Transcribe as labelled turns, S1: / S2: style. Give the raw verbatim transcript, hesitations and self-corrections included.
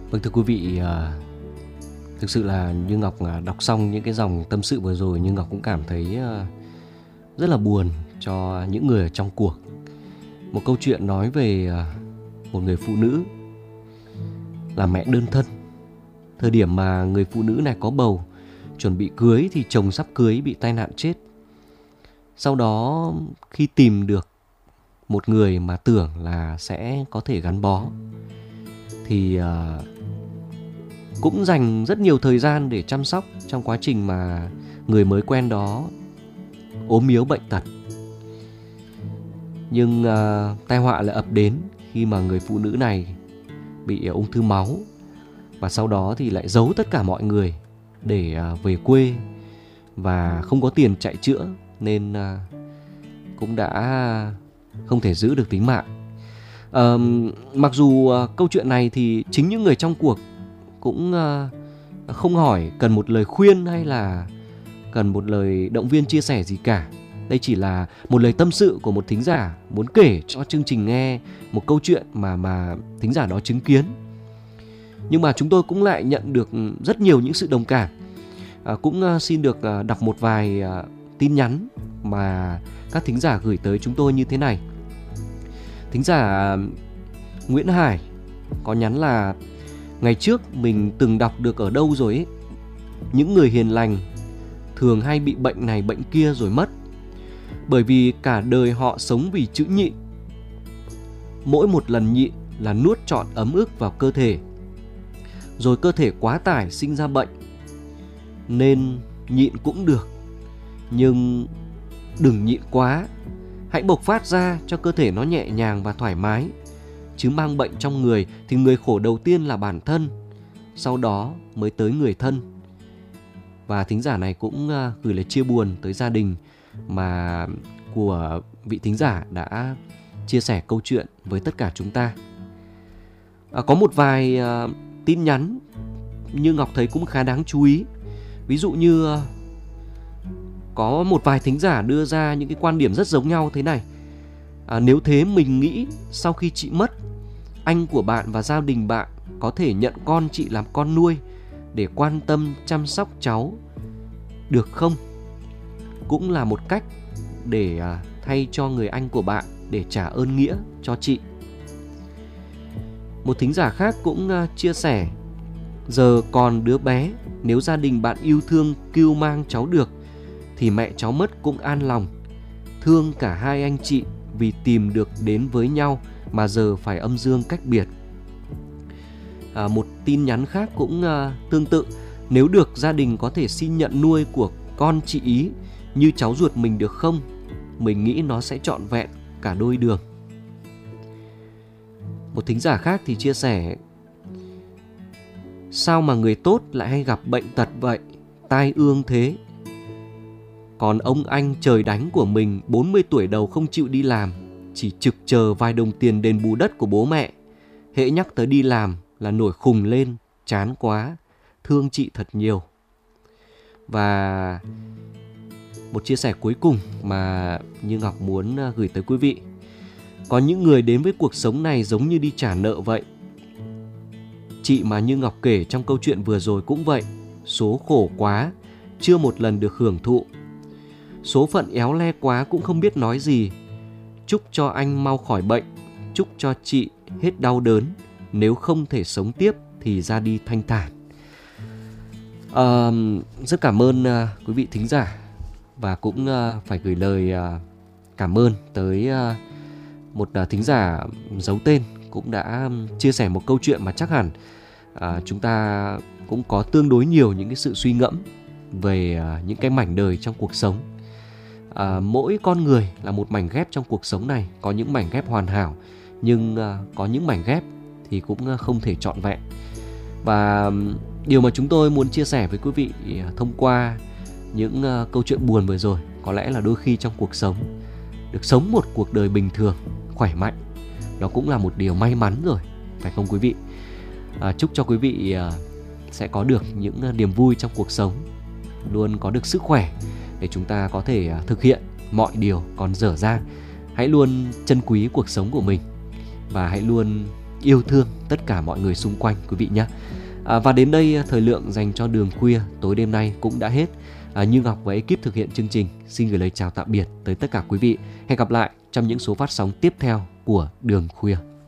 S1: Vâng, thưa quý vị, à, thực sự là như Ngọc à, đọc xong những cái dòng tâm sự vừa rồi, như Ngọc cũng cảm thấy à, rất là buồn cho những người ở trong cuộc. Một câu chuyện nói về à, một người phụ nữ là mẹ đơn thân. Thời điểm mà người phụ nữ này có bầu, chuẩn bị cưới thì chồng sắp cưới bị tai nạn chết. Sau đó khi tìm được một người mà tưởng là sẽ có thể gắn bó thì à, cũng dành rất nhiều thời gian để chăm sóc trong quá trình mà người mới quen đó ốm yếu bệnh tật. Nhưng à, tai họa lại ập đến khi mà người phụ nữ này bị ung thư máu, và sau đó thì lại giấu tất cả mọi người để à, về quê và không có tiền chạy chữa, nên à, cũng đã không thể giữ được tính mạng. À, mặc dù à, câu chuyện này thì chính những người trong cuộc cũng à, không hỏi cần một lời khuyên hay là cần một lời động viên chia sẻ gì cả. Đây chỉ là một lời tâm sự của một thính giả muốn kể cho chương trình nghe một câu chuyện mà mà thính giả đó chứng kiến. Nhưng mà chúng tôi cũng lại nhận được rất nhiều những sự đồng cảm. À, cũng à, xin được à, đọc một vài à, tin nhắn mà các thính giả gửi tới chúng tôi như thế này. Thính giả Nguyễn Hải có nhắn là: ngày trước mình từng đọc được ở đâu rồi ấy, những người hiền lành thường hay bị bệnh này bệnh kia rồi mất, bởi vì cả đời họ sống vì chữ nhịn. Mỗi một lần nhịn là nuốt trọn ấm ức vào cơ thể, rồi cơ thể quá tải sinh ra bệnh. Nên nhịn cũng được, nhưng đừng nhịn quá. Hãy bộc phát ra cho cơ thể nó nhẹ nhàng và thoải mái. Chứ mang bệnh trong người thì người khổ đầu tiên là bản thân, sau đó mới tới người thân. Và thính giả này cũng gửi lời chia buồn tới gia đình mà của vị thính giả đã chia sẻ câu chuyện với tất cả chúng ta. À, có một vài uh, tin nhắn như Ngọc thấy cũng khá đáng chú ý. Ví dụ như uh, có một vài thính giả đưa ra những cái quan điểm rất giống nhau thế này. À, nếu thế mình nghĩ sau khi chị mất, anh của bạn và gia đình bạn có thể nhận con chị làm con nuôi để quan tâm chăm sóc cháu, được không? Cũng là một cách để à, thay cho người anh của bạn để trả ơn nghĩa cho chị. Một thính giả khác cũng à, chia sẻ: giờ còn đứa bé, nếu gia đình bạn yêu thương cưu mang cháu được thì mẹ cháu mất cũng an lòng. Thương cả hai anh chị vì tìm được đến với nhau mà giờ phải âm dương cách biệt. À, một tin nhắn khác cũng à, tương tự: nếu được gia đình có thể xin nhận nuôi của con chị ý như cháu ruột mình được không? Mình nghĩ nó sẽ trọn vẹn cả đôi đường. Một thính giả khác thì chia sẻ: sao mà người tốt lại hay gặp bệnh tật vậy, tai ương thế. Còn ông anh trời đánh của mình bốn mươi tuổi đầu không chịu đi làm, chỉ trực chờ vài đồng tiền đền bù đất của bố mẹ. Hễ nhắc tới đi làm là nổi khùng lên, chán quá, thương chị thật nhiều. Và một chia sẻ cuối cùng mà Như Ngọc muốn gửi tới quý vị: có những người đến với cuộc sống này giống như đi trả nợ vậy. Chị mà Như Ngọc kể trong câu chuyện vừa rồi cũng vậy. Số khổ quá, chưa một lần được hưởng thụ. Số phận éo le quá cũng không biết nói gì. Chúc cho anh mau khỏi bệnh, chúc cho chị hết đau đớn. Nếu không thể sống tiếp thì ra đi thanh thản. à, Rất cảm ơn uh, quý vị thính giả. Và cũng uh, phải gửi lời uh, cảm ơn tới uh, một uh, thính giả giấu tên, cũng đã chia sẻ một câu chuyện mà chắc hẳn uh, chúng ta cũng có tương đối nhiều những cái sự suy ngẫm về uh, những cái mảnh đời trong cuộc sống. À, mỗi con người là một mảnh ghép trong cuộc sống này. Có những mảnh ghép hoàn hảo, nhưng uh, có những mảnh ghép thì cũng uh, không thể trọn vẹn. Và um, điều mà chúng tôi muốn chia sẻ với quý vị uh, thông qua những uh, câu chuyện buồn vừa rồi, có lẽ là đôi khi trong cuộc sống, được sống một cuộc đời bình thường, khỏe mạnh, đó cũng là một điều may mắn rồi, phải không quý vị? À, chúc cho quý vị uh, sẽ có được những uh, niềm vui trong cuộc sống, luôn có được sức khỏe để chúng ta có thể thực hiện mọi điều còn dở dang. Hãy luôn trân quý cuộc sống của mình và hãy luôn yêu thương tất cả mọi người xung quanh quý vị nhé. À, và đến đây thời lượng dành cho Đường Khuya tối đêm nay cũng đã hết. À, Như Ngọc và ekip thực hiện chương trình xin gửi lời chào tạm biệt tới tất cả quý vị. Hẹn gặp lại trong những số phát sóng tiếp theo của Đường Khuya.